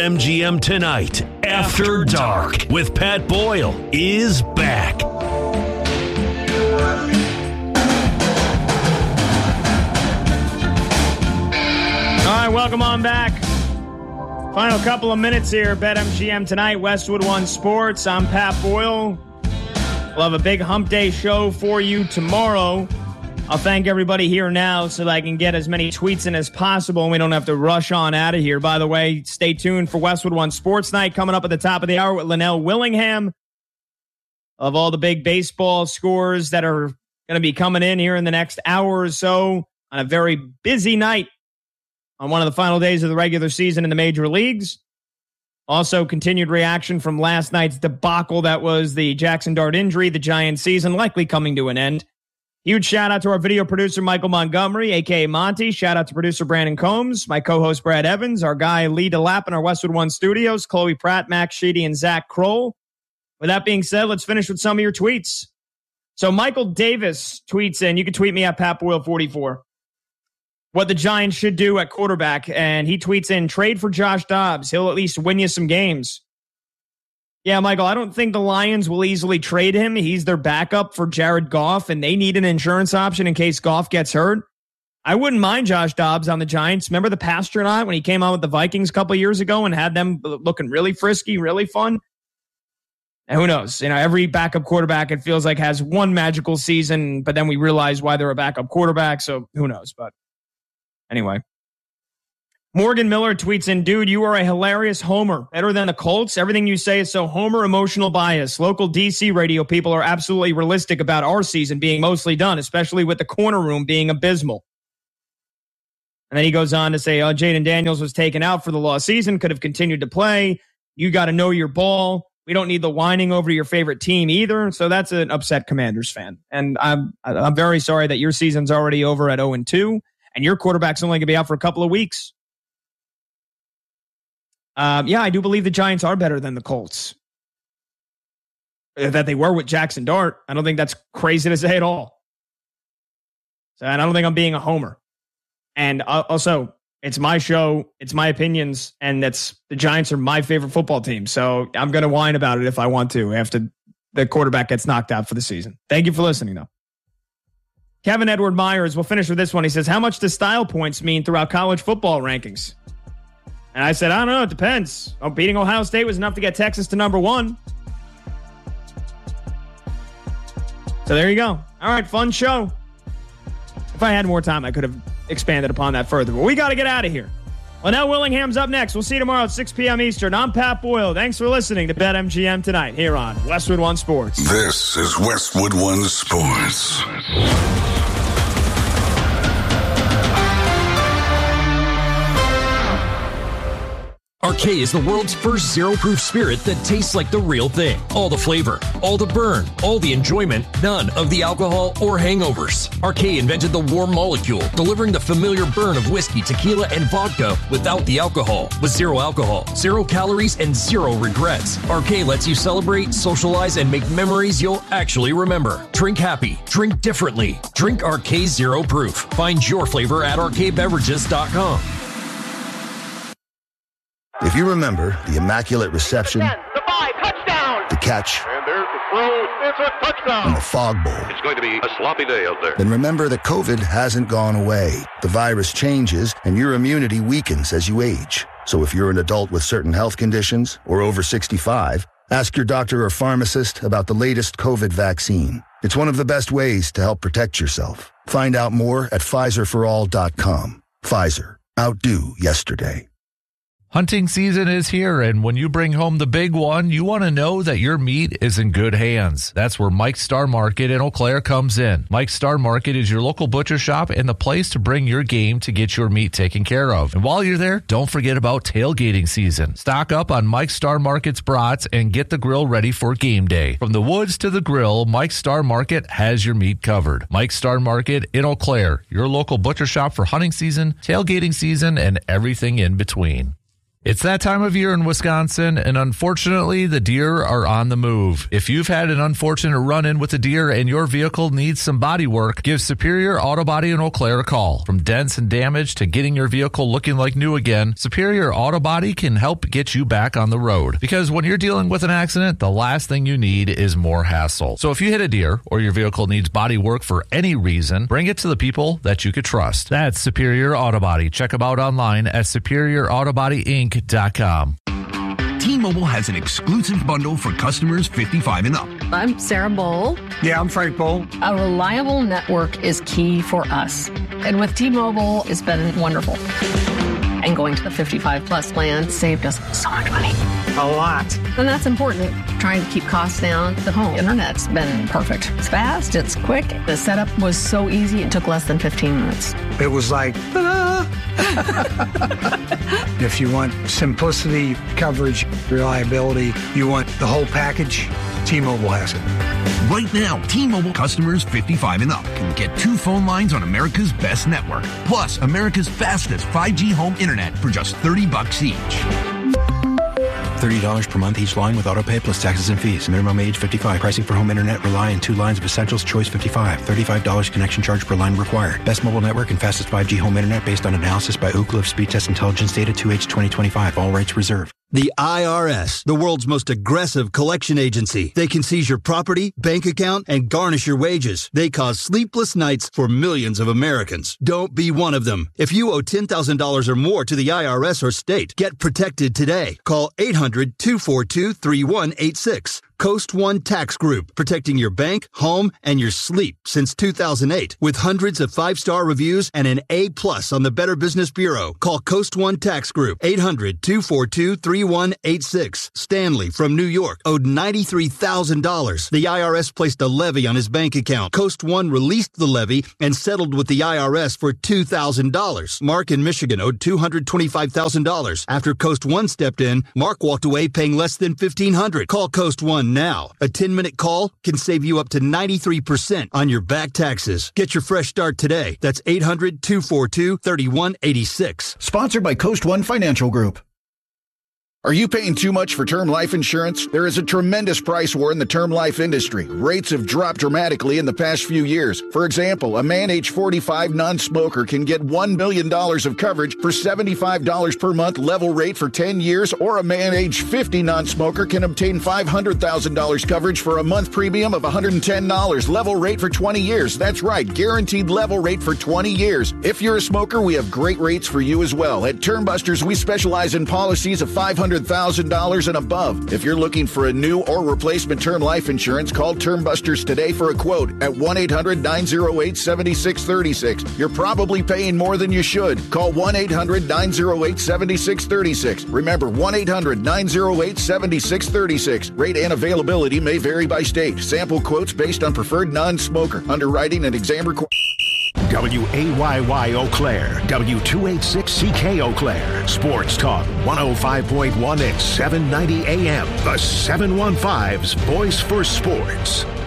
BetMGM Tonight, After Dark, with Pat Boyle, is back. All right, welcome on back. Final couple of minutes here. BetMGM Tonight, Westwood One Sports. I'm Pat Boyle. We'll have a big hump day show for you tomorrow. I'll thank everybody here now so that I can get as many tweets in as possible and we don't have to rush on out of here. By the way, stay tuned for Westwood One Sports Night coming up at the top of the hour with Linnell Willingham of all the big baseball scores that are going to be coming in here in the next hour or so on a very busy night on one of the final days of the regular season in the major leagues. Also, continued reaction from last night's debacle that was the Jackson Dart injury, the Giants season likely coming to an end. Huge shout out to our video producer, Michael Montgomery, a.k.a. Monty. Shout out to producer Brandon Combs, my co-host Brad Evans, our guy Lee DeLapp in our Westwood One studios, Chloe Pratt, Max Sheedy, and Zach Kroll. With that being said, let's finish with some of your tweets. So Michael Davis tweets in, you can tweet me at PatBoyle44, what the Giants should do at quarterback. And he tweets in, trade for Josh Dobbs. He'll at least win you some games. Yeah, Michael, I don't think the Lions will easily trade him. He's their backup for Jared Goff, and they need an insurance option in case Goff gets hurt. I wouldn't mind Josh Dobbs on the Giants. Remember the Pastronaut when he came out with the Vikings a couple of years ago and had them looking really frisky, really fun? And who knows? You know, every backup quarterback, it feels like, has one magical season, but then we realize why they're a backup quarterback, so who knows? But anyway. Morgan Miller tweets in, dude, you are a hilarious homer. Better than the Colts. Everything you say is so homer emotional bias. Local DC radio people are absolutely realistic about our season being mostly done, especially with the corner room being abysmal. And then he goes on to say, Jaden Daniels was taken out for the lost season, could have continued to play. You got to know your ball. We don't need the whining over your favorite team either. So that's an upset Commanders fan. And I'm very sorry that your season's already over at 0-2, and your quarterback's only going to be out for a couple of weeks. Yeah, I do believe the Giants are better than the Colts. That they were with Jackson Dart. I don't think that's crazy to say at all. So, and I don't think I'm being a homer. And also, it's my show, it's my opinions, and the Giants are my favorite football team. So I'm going to whine about it if I want to after the quarterback gets knocked out for the season. Thank you for listening, though. Kevin Edward Myers, we'll finish with this one. He says, how much does style points mean throughout college football rankings? And I said, I don't know. It depends. Beating Ohio State was enough to get Texas to number 1. So there you go. All right, fun show. If I had more time, I could have expanded upon that further. But we got to get out of here. Linnell Willingham's up next. We'll see you tomorrow at 6 p.m. Eastern. I'm Pat Boyle. Thanks for listening to BetMGM Tonight here on Westwood One Sports. This is Westwood One Sports. Arcade is the world's first zero-proof spirit that tastes like the real thing. All the flavor, all the burn, all the enjoyment, none of the alcohol or hangovers. Arcade invented the warm molecule, delivering the familiar burn of whiskey, tequila, and vodka without the alcohol. With zero alcohol, 0 calories, and 0 regrets. Arcade lets you celebrate, socialize, and make memories you'll actually remember. Drink happy. Drink differently. Drink Arcade Zero Proof. Find your flavor at arcadebeverages.com. If you remember the immaculate reception, the 5, touchdown, the catch, and there's the throw, it's a touchdown, and the fog bowl, it's going to be a sloppy day out there. Then remember that COVID hasn't gone away. The virus changes, and your immunity weakens as you age. So if you're an adult with certain health conditions or over 65, ask your doctor or pharmacist about the latest COVID vaccine. It's one of the best ways to help protect yourself. Find out more at PfizerForAll.com. Pfizer. Outdo yesterday. Hunting season is here, and when you bring home the big one, you want to know that your meat is in good hands. That's where Mike's Star Market in Eau Claire comes in. Mike's Star Market is your local butcher shop and the place to bring your game to get your meat taken care of. And while you're there, don't forget about tailgating season. Stock up on Mike's Star Market's brats and get the grill ready for game day. From the woods to the grill, Mike's Star Market has your meat covered. Mike's Star Market in Eau Claire, your local butcher shop for hunting season, tailgating season, and everything in between. It's that time of year in Wisconsin, and unfortunately, the deer are on the move. If you've had an unfortunate run-in with a deer and your vehicle needs some body work, give Superior Auto Body in Eau Claire a call. From dents and damage to getting your vehicle looking like new again, Superior Auto Body can help get you back on the road. Because when you're dealing with an accident, the last thing you need is more hassle. So if you hit a deer or your vehicle needs body work for any reason, bring it to the people that you could trust. That's Superior Auto Body. Check them out online at SuperiorAutoBodyInc.com. T-Mobile has an exclusive bundle for customers 55 and up. I'm Sarah Bowl. Yeah, I'm Frank Bowl. A reliable network is key for us. And with T-Mobile, it's been wonderful. And going to the 55-plus plan saved us so much money. A lot. And that's important. Trying to keep costs down. The home internet's been perfect. It's fast. It's quick. The setup was so easy. It took less than 15 minutes. It was like, if you want simplicity, coverage, reliability, you want the whole package, T-Mobile has it. Right now, T-Mobile customers 55 and up can get 2 phone lines on America's best network, plus America's fastest 5G home internet for just $30 each. $30 per month each line with autopay plus taxes and fees. Minimum age 55. Pricing for home internet rely on 2 lines of essentials. Choice 55. $35 connection charge per line required. Best mobile network and fastest 5G home internet based on analysis by Ookla of Speed Test Intelligence data 2H 2025. All rights reserved. The IRS, the world's most aggressive collection agency. They can seize your property, bank account, and garnish your wages. They cause sleepless nights for millions of Americans. Don't be one of them. If you owe $10,000 or more to the IRS or state, get protected today. Call 800-242-3186. Coast One Tax Group, protecting your bank, home, and your sleep since 2008. With hundreds of 5-star reviews and an A+ on the Better Business Bureau. Call Coast One Tax Group, 800-242-3186. Stanley from New York owed $93,000. The IRS placed a levy on his bank account. Coast One released the levy and settled with the IRS for $2,000. Mark in Michigan owed $225,000. After Coast One stepped in, Mark walked away paying less than $1,500. Call Coast One now. A 10-minute call can save you up to 93% on your back taxes. Get your fresh start today. That's 800-242-3186. Sponsored by Coast One Financial Group. Are you paying too much for term life insurance? There is a tremendous price war in the term life industry. Rates have dropped dramatically in the past few years. For example, a man age 45 non-smoker can get $1 million of coverage for $75 per month level rate for 10 years, or a man age 50 non-smoker can obtain $500,000 coverage for a month premium of $110 level rate for 20 years. That's right, guaranteed level rate for 20 years. If you're a smoker, we have great rates for you as well. At Term Busters, we specialize in policies of $500,000 and above. If you're looking for a new or replacement term life insurance, call Term Busters today for a quote at 1-800-908-7636. You're probably paying more than you should. Call 1-800-908-7636. Remember, 1-800-908-7636. Rate and availability may vary by state. Sample quotes based on preferred non-smoker. Underwriting and exam requirements. WAYY Eau Claire, W286CK Eau Claire, Sports Talk 105.1 and 790 AM. The 715's Voice for Sports.